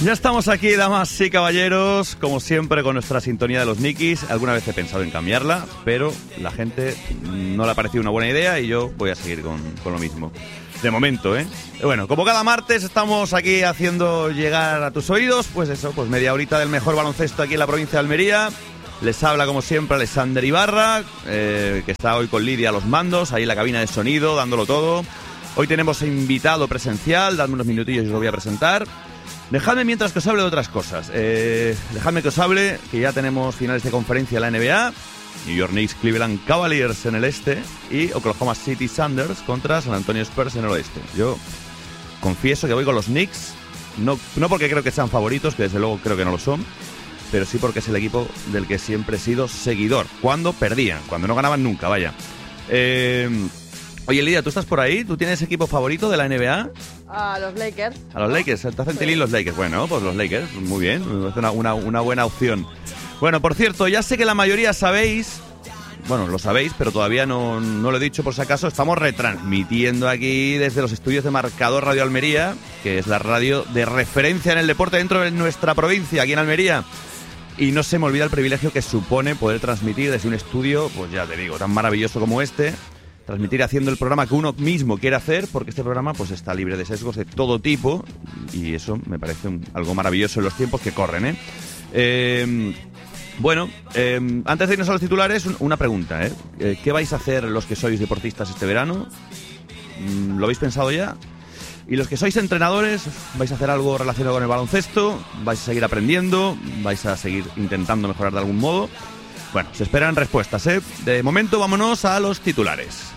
Ya estamos aquí, damas y caballeros, como siempre con nuestra sintonía de los Nikis. Alguna vez he pensado en cambiarla, pero la gente no le ha parecido una buena idea y yo voy a seguir con lo mismo. De momento, ¿eh? Bueno, como cada martes estamos aquí haciendo llegar a tus oídos, pues eso, pues media horita del mejor baloncesto aquí en la provincia de Almería. Les habla como siempre Alexander Ibarra, que está hoy con Lidia a los mandos, ahí en la cabina de sonido, dándolo todo. Hoy tenemos invitado presencial, dadme unos minutillos y os lo voy a presentar. Dejadme mientras que os hable de otras cosas. Dejadme que os hable que ya tenemos finales de conferencia de la NBA. New York Knicks, Cleveland Cavaliers en el este y Oklahoma City Thunders contra San Antonio Spurs en el oeste. Yo confieso que voy con los Knicks, no porque creo que sean favoritos, que desde luego creo que no lo son, pero sí porque es el equipo del que siempre he sido seguidor. Cuando perdían, cuando no ganaban nunca, vaya. Oye, Lidia, ¿tú estás por ahí? ¿Tú tienes equipo favorito de la NBA? A los Lakers. ¿A los Lakers? ¿Te hacen tilín los Lakers? Bueno, pues los Lakers, muy bien, es una buena opción. Bueno, por cierto, ya sé que la mayoría sabéis, bueno, lo sabéis, pero todavía no lo he dicho por si acaso, estamos retransmitiendo aquí desde los estudios de Marcador Radio Almería, que es la radio de referencia en el deporte dentro de nuestra provincia, aquí en Almería. Y no se me olvida el privilegio que supone poder transmitir desde un estudio, pues ya te digo, tan maravilloso como este. Transmitir haciendo el programa que uno mismo quiere hacer, porque este programa pues está libre de sesgos de todo tipo y eso me parece algo maravilloso en los tiempos que corren, Bueno, antes de irnos a los titulares, una pregunta, ¿qué vais a hacer los que sois deportistas este verano? ¿Lo habéis pensado ya? Y los que sois entrenadores, ¿vais a hacer algo relacionado con el baloncesto? ¿Vais a seguir aprendiendo? ¿Vais a seguir intentando mejorar de algún modo? Bueno, se esperan respuestas, De momento, vámonos a los titulares.